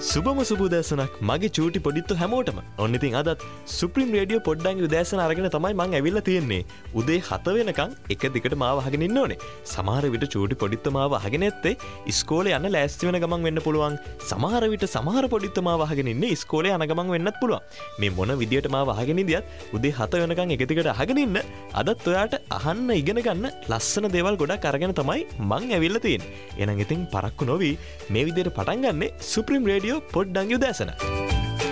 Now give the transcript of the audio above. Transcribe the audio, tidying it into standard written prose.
සුබම සුබුදෑසනක් මගේ චූටි පොඩිත්තු හැමෝටම. ඔන්න ඉතින් අදත් සුප්‍රීම රේඩියෝ පොඩ්ඩන්ගේ උදෑසන අරගෙන තමයි මං ඇවිල්ලා තියෙන්නේ. උදේ 7 වෙනකන් එක දිගට මාව අහගෙන ඉන්න ඕනේ. සමහර විට චූටි පොඩිත්තු මාව අහගෙන නැත්තේ ඉස්කෝලේ යන්න ලෑස්ති වෙන ගමන් වෙන්න පුළුවන්. සමහර විට සමහර පොඩිත්තු මාව අහගෙන ඉන්නේ ඉස්කෝලේ යන ගමන් වෙන්නත් පුළුවන්. මේ මොන විදියට මාව අහගෙන ඉඳියත් උදේ 7 වෙනකන් එක දිගට අහගෙන ඉන්න. අදත් ඔයාට අහන්න ඉගෙන ගන්න ලස්සන දේවල් ගොඩක් අරගෙන තමයි මං ඇවිල්ලා තියෙන්නේ. එහෙනම් ඉතින් පරක්කු නොවි මේ විදියට පටන් ගන්නේ සුප්‍රීම රේඩියෝ පොඩ්ඩන්ගේ උදෑසන.